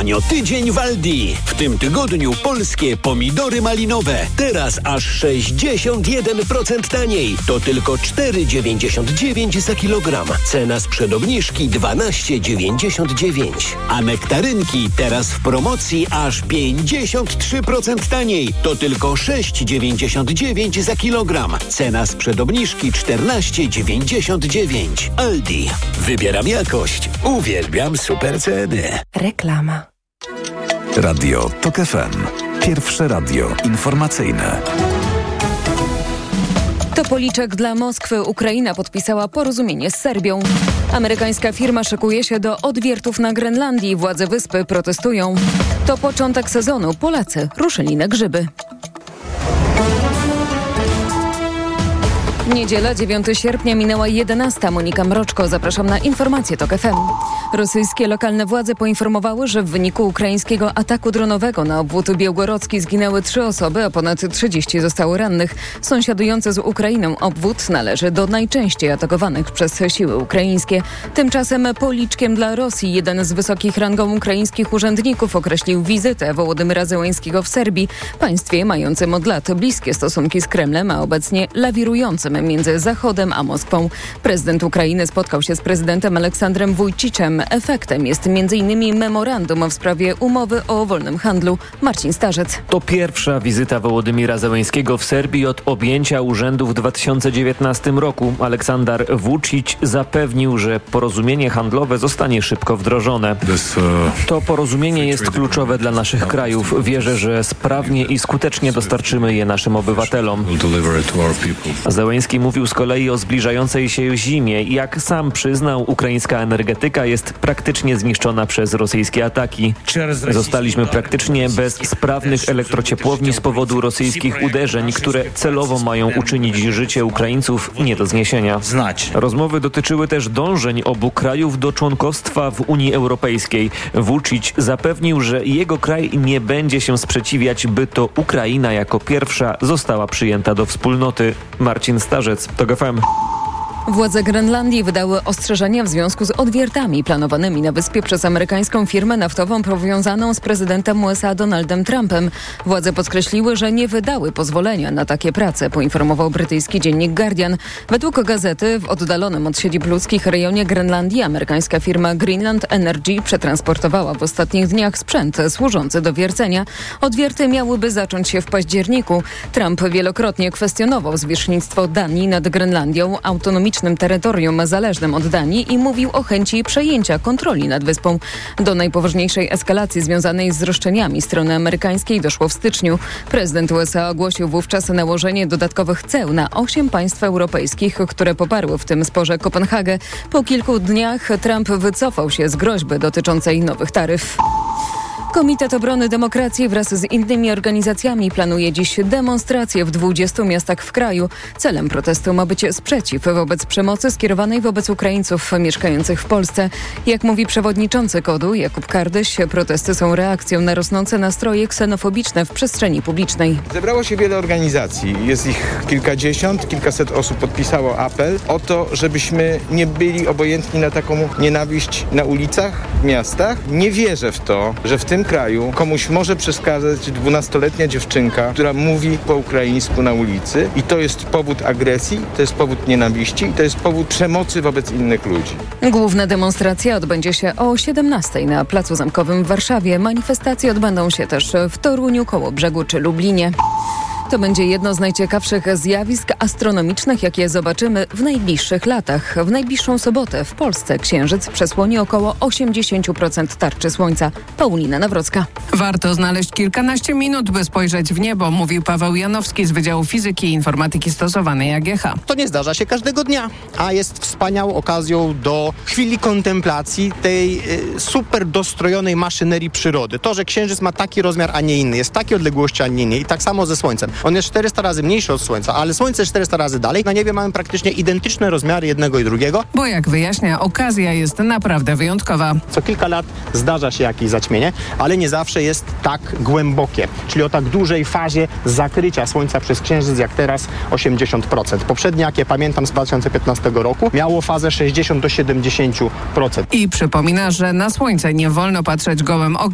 Tanio tydzień w Aldi. W tym tygodniu polskie pomidory malinowe. Teraz aż 61% taniej. To tylko 4,99 za kilogram. Cena sprzed obniżki 12,99. A nektarynki teraz w promocji aż 53% taniej. To tylko 6,99 za kilogram. Cena sprzed obniżki 14,99. Aldi. Wybieram jakość. Uwielbiam super ceny. Reklama. Radio TOK FM. Pierwsze radio informacyjne. To policzek dla Moskwy. Ukraina podpisała porozumienie z Serbią. Amerykańska firma szykuje się do odwiertów na Grenlandii. Władze wyspy protestują. To początek sezonu. Polacy ruszyli na grzyby. Niedziela, 9 sierpnia, minęła 11. Monika Mroczko. Zapraszam na informacje TOK FM. Rosyjskie lokalne władze poinformowały, że w wyniku ukraińskiego ataku dronowego na obwód białgorodzki zginęły 3 osoby, a ponad 30 zostało rannych. Sąsiadujący z Ukrainą obwód należy do najczęściej atakowanych przez siły ukraińskie. Tymczasem policzkiem dla Rosji jeden z wysokich rangą ukraińskich urzędników określił wizytę Wołodymyra Zełenskiego w Serbii, państwie mającym od lat bliskie stosunki z Kremlem, a obecnie lawirującym między Zachodem a Moskwą. Prezydent Ukrainy spotkał się z prezydentem Aleksandrem Wujciczem. Efektem jest m.in. memorandum w sprawie umowy o wolnym handlu. Marcin Starzec. To pierwsza wizyta Wołodymyra Zełenskiego w Serbii od objęcia urzędu w 2019 roku. Aleksander Vučić zapewnił, że porozumienie handlowe zostanie szybko wdrożone. To porozumienie jest kluczowe dla naszych krajów. Wierzę, że sprawnie i skutecznie dostarczymy je naszym obywatelom. Zełenski mówił z kolei o zbliżającej się zimie. Jak sam przyznał, ukraińska energetyka jest praktycznie zniszczona przez rosyjskie ataki. Zostaliśmy praktycznie bez sprawnych elektrociepłowni z powodu rosyjskich uderzeń, które celowo mają uczynić życie Ukraińców nie do zniesienia. Rozmowy dotyczyły też dążeń obu krajów do członkostwa w Unii Europejskiej. Vučić zapewnił, że jego kraj nie będzie się sprzeciwiać, by to Ukraina jako pierwsza została przyjęta do wspólnoty. Marcin Starzec, TOK FM. Władze Grenlandii wydały ostrzeżenia w związku z odwiertami planowanymi na wyspie przez amerykańską firmę naftową powiązaną z prezydentem USA Donaldem Trumpem. Władze podkreśliły, że nie wydały pozwolenia na takie prace, poinformował brytyjski dziennik Guardian. Według gazety w oddalonym od siedzib ludzkich rejonie Grenlandii amerykańska firma Greenland Energy przetransportowała w ostatnich dniach sprzęt służący do wiercenia. Odwierty miałyby zacząć się w październiku. Trump wielokrotnie kwestionował zwierzchnictwo Danii nad Grenlandią, autonomicznym terytorium zależnym od Danii i mówił o chęci przejęcia kontroli nad wyspą. Do najpoważniejszej eskalacji związanej z roszczeniami strony amerykańskiej doszło w styczniu. Prezydent USA ogłosił wówczas nałożenie dodatkowych ceł na 8 państw europejskich, które poparły w tym sporze Kopenhagę. Po kilku dniach Trump wycofał się z groźby dotyczącej nowych taryf. Komitet Obrony Demokracji wraz z innymi organizacjami planuje dziś demonstracje w 20 miastach w kraju. Celem protestu ma być sprzeciw wobec przemocy skierowanej wobec Ukraińców mieszkających w Polsce. Jak mówi przewodniczący KOD-u Jakub Kardyś, protesty są reakcją na rosnące nastroje ksenofobiczne w przestrzeni publicznej. Zebrało się wiele organizacji, jest ich kilkadziesiąt, kilkaset osób podpisało apel o to, żebyśmy nie byli obojętni na taką nienawiść na ulicach, w miastach. Nie wierzę w to, że w tym kraju komuś może przeszkadzać 12-letnia dziewczynka, która mówi po ukraińsku na ulicy i to jest powód agresji, to jest powód nienawiści i to jest powód przemocy wobec innych ludzi. Główna demonstracja odbędzie się o 17:00 na Placu Zamkowym w Warszawie. Manifestacje odbędą się też w Toruniu, Kołobrzegu czy Lublinie. To będzie jedno z najciekawszych zjawisk astronomicznych, jakie zobaczymy w najbliższych latach. W najbliższą sobotę w Polsce Księżyc przesłoni około 80% tarczy Słońca. Paulina Nawrocka. Warto znaleźć kilkanaście minut, by spojrzeć w niebo, mówił Paweł Janowski z Wydziału Fizyki i Informatyki Stosowanej AGH. To nie zdarza się każdego dnia, a jest wspaniałą okazją do chwili kontemplacji tej super dostrojonej maszynerii przyrody. To, że Księżyc ma taki rozmiar, a nie inny, jest w takiej odległości, a nie innej i tak samo ze Słońcem. On jest 400 razy mniejszy od Słońca, ale Słońce jest 400 razy dalej. Na niebie mamy praktycznie identyczne rozmiary jednego i drugiego. Bo jak wyjaśnia, okazja jest naprawdę wyjątkowa. Co kilka lat zdarza się jakieś zaćmienie, ale nie zawsze jest tak głębokie. Czyli o tak dużej fazie zakrycia Słońca przez Księżyc jak teraz 80%. Poprzednie, jakie pamiętam z 2015 roku, miało fazę 60 do 70%. I przypomina, że na Słońce nie wolno patrzeć gołym okiem.